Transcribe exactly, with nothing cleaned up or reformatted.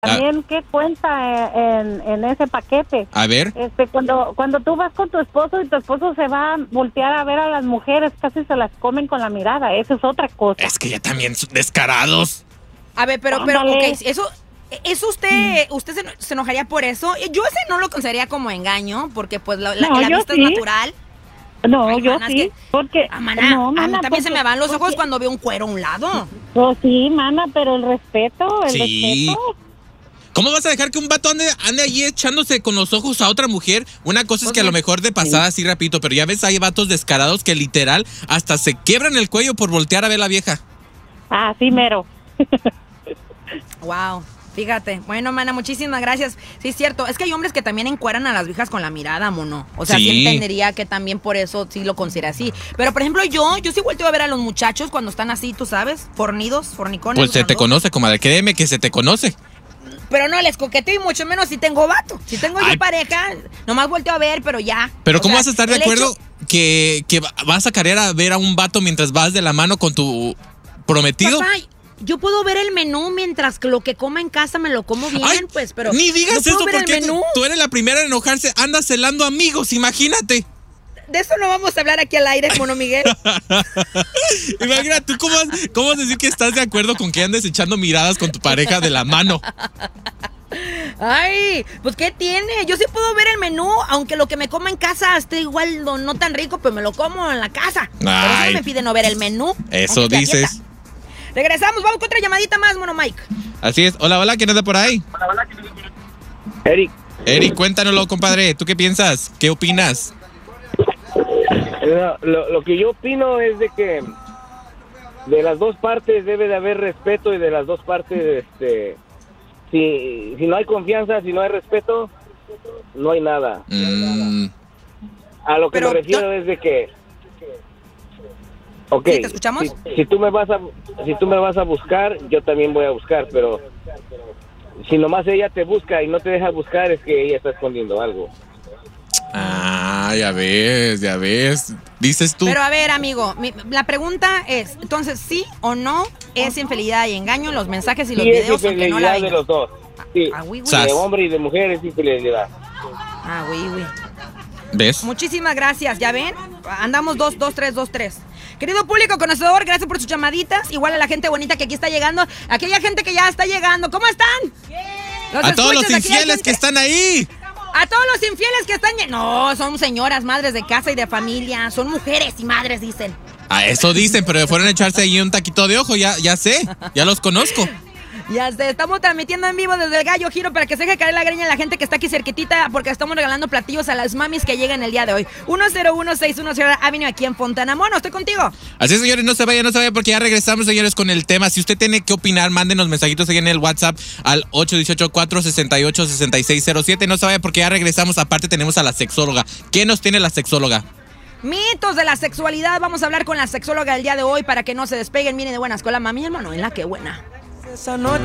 También, ¿qué cuenta en, en ese paquete? A ver. Este, cuando cuando tú vas con tu esposo y tu esposo se va a voltear a ver a las mujeres, casi se las comen con la mirada. Eso es otra cosa. Es que ya también son descarados. A ver, pero, pero, Ándale. ok, eso, eso usted, usted se, se enojaría por eso. Yo ese no lo consideraría como engaño, porque pues la, la, No, la yo vista sí. es natural. No, Ay, yo mana, es sí, que- porque... Ah, mana, no, a mí mana, también se porque- me van los ojos porque- cuando veo un cuero a un lado. Pues sí, mana, pero el respeto, el Sí. respeto... ¿Cómo vas a dejar que un vato ande, ande allí echándose con los ojos a otra mujer? Una cosa es Pues que a lo sí. mejor de pasada así rapidito, pero ya ves, hay vatos descarados que literal hasta se quiebran el cuello por voltear a ver a la vieja. Ah, sí, mero. Wow, fíjate. Bueno, mana, muchísimas gracias. Sí, es cierto. Es que hay hombres que también encueran a las viejas con la mirada, mono. O sea, sí, Sí. entendería que también por eso sí lo considera así. Pero, por ejemplo, yo, yo sí vuelto a ver a los muchachos cuando están así, tú sabes, fornidos, fornicones. Pues se te grandotes. conoce, comadre, créeme que se te conoce. Pero no les coqueteo y mucho menos si tengo vato. Si tengo yo Ay. pareja, nomás volteo a ver, pero ya. Pero O ¿cómo sea, vas a estar de el acuerdo hecho- que, que va- vas a querer a ver a un vato mientras vas de la mano con tu prometido? Papá, yo puedo ver el menú mientras que lo que coma en casa me lo como bien, Ay, pues, pero... ni digas ¿no puedo eso ver el porque menú? tú eres la primera en enojarse. Andas celando amigos, imagínate. De eso no vamos a hablar aquí al aire, mono Miguel. Imagínate, ¿tú cómo vas, cómo vas a decir que estás de acuerdo con que andes echando miradas con tu pareja de la mano? Ay, pues ¿qué tiene? Yo sí puedo ver el menú, aunque lo que me coma en casa esté igual no, no tan rico, pues me lo como en la casa. Por eso Ay. no me pide no ver el menú. Eso aunque esté a dices. dieta. Regresamos, vamos con otra llamadita más, mono Mike. Así es. Hola, hola, ¿quién anda por ahí? Eric, Eric, cuéntanoslo, compadre. ¿Tú qué piensas? ¿Qué opinas? lo, lo- lo que yo opino es de que de las dos partes debe de haber respeto y de las dos partes, este, si, si no hay confianza, si no hay respeto, no hay nada. Mm, A lo que Pero, me refiero es de que, ok, ¿Sí, te escuchamos? Si, si tú me vas a, si tú me vas a buscar, yo también voy a buscar, pero si nomás ella te busca y no te deja buscar, es que ella está escondiendo algo. ah, ya ves, ya ves. Dices tú. Pero a ver, amigo, mi- la pregunta es, entonces, ¿sí o no es infidelidad y engaño los mensajes y los Sí, es videos aunque no la infidelidad de vengan? los dos. Sí, Ah, güey, güey. Sas. de hombre y de mujer es infidelidad. Ah, güey, güey. ¿Ves? Muchísimas gracias, ¿ya ven? Andamos dos, dos, tres, dos, tres. Querido público conocedor, gracias por sus llamaditas. Igual a la gente bonita que aquí está llegando. Aquella gente que ya está llegando. ¿Cómo están? Los A todos los escuchas, aquella infieles gente- que están ahí. A todos los infieles que están... lle- No, son señoras, madres de casa y de familia. Son mujeres y madres, dicen. A eso dicen, pero fueron a echarse ahí un taquito de ojo. Ya, ya sé, ya los conozco. Ya sé, estamos transmitiendo en vivo desde el Gallo Giro para que se deje caer la greña a la gente que está aquí cerquitita porque estamos regalando platillos a las mamis que llegan el día de hoy. uno cero uno seis uno cero Avenue aquí en Fontana. Mono, estoy contigo. Así es, señores, no se vayan, no se vayan porque ya regresamos, señores, con el tema. Si usted tiene que opinar, mándenos mensajitos ahí en el WhatsApp al ocho uno ocho, cuatro seis ocho, seis seis cero siete. No se vaya porque ya regresamos. Aparte tenemos a la sexóloga. ¿Qué nos tiene la sexóloga? Mitos de la sexualidad. Vamos a hablar con la sexóloga el día de hoy para que no se despeguen. Miren de buena escuela, mami, hermano, en la que buena.